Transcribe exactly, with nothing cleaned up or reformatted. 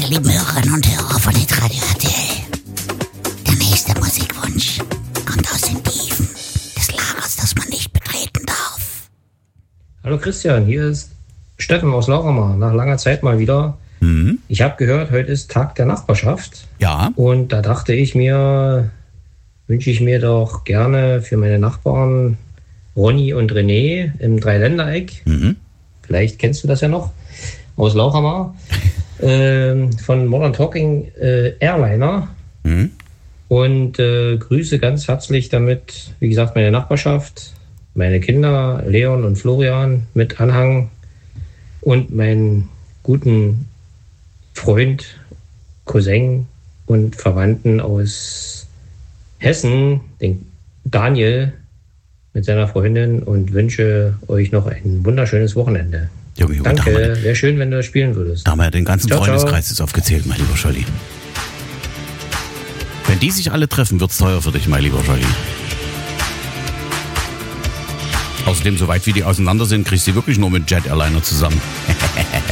meine lieben Hörerinnen und Hörer von Hitradio R T L. Der nächste Musikwunsch kommt aus den Tiefen des Lagers, das man nicht betreten darf. Hallo Christian, hier ist Steffen aus Lauchhammer, nach langer Zeit mal wieder. Mhm. Ich habe gehört, heute ist Tag der Nachbarschaft. Ja. Und da dachte ich mir, wünsche ich mir doch gerne für meine Nachbarn Ronny und René im Dreiländereck. Mhm. Vielleicht kennst du das ja noch, aus Lauchhammer, äh, von Modern Talking äh, Airliner. Mhm. Und äh, grüße ganz herzlich damit, wie gesagt, meine Nachbarschaft, meine Kinder, Leon und Florian mit Anhang und meinen guten Freund, Cousin und Verwandten aus Hessen, den Daniel mit seiner Freundin, und wünsche euch noch ein wunderschönes Wochenende. Junge, Junge, Danke, da haben wir- wäre schön, wenn du das spielen würdest. Da haben wir den ganzen Ciao, ciao. Freundeskreis jetzt aufgezählt, mein lieber Scholli. Wenn die sich alle treffen, wird's teuer für dich, mein lieber Scholli. Außerdem, soweit wie die auseinander sind, kriegst du sie wirklich nur mit Jet Airliner zusammen.